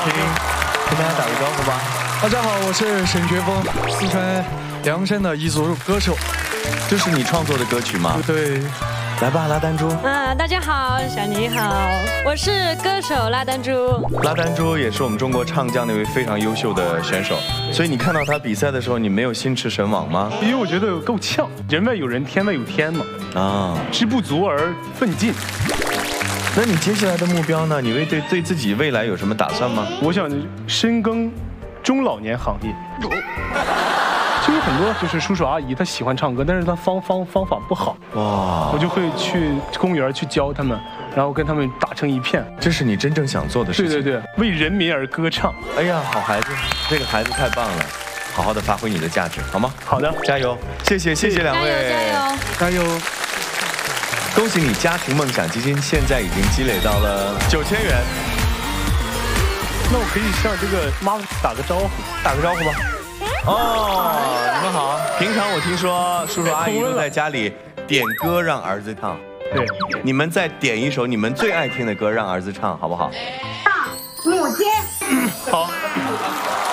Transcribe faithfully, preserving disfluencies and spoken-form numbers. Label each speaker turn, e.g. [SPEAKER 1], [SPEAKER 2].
[SPEAKER 1] 听，跟大家打个招呼吧。
[SPEAKER 2] 大家好，我是沈学峰，四川凉山的彝族歌手。
[SPEAKER 1] 这是你创作的歌曲吗？
[SPEAKER 2] 对。
[SPEAKER 1] 来吧，拉丹珠。
[SPEAKER 3] 啊，大家好，小妮好，我是歌手拉丹珠。
[SPEAKER 1] 拉丹珠也是我们中国唱将那位非常优秀的选手，所以你看到他比赛的时候，你没有心驰神往吗？
[SPEAKER 4] 因为我觉得够呛，人外有人，天外有天嘛。啊，知不足而奋进。
[SPEAKER 1] 那你接下来的目标呢？你为对对自己未来有什么打算吗？
[SPEAKER 4] 我想深耕中老年行业。就有很多就是叔叔阿姨，他喜欢唱歌，但是他方方方法不好。哇！我就会去公园去教他们，然后跟他们打成一片。
[SPEAKER 1] 这是你真正想做的事情。
[SPEAKER 4] 对对对，为人民而歌唱。
[SPEAKER 1] 哎呀，好孩子，这个孩子太棒了，好好的发挥你的价值，好吗？
[SPEAKER 4] 好的，
[SPEAKER 1] 加油！谢谢谢谢两位，
[SPEAKER 3] 加油
[SPEAKER 4] 加油！
[SPEAKER 1] 恭喜你，家庭梦想基金现在已经积累到了九千元。
[SPEAKER 4] 那我可以向这个妈妈打个招呼，
[SPEAKER 1] 打个招呼吧。哦，你们好。平常我听说叔叔阿姨都在家里点歌让儿子唱，
[SPEAKER 4] 对，
[SPEAKER 1] 你们再点一首你们最爱听的歌让儿子唱，好不好？
[SPEAKER 5] 大母亲。
[SPEAKER 4] 好。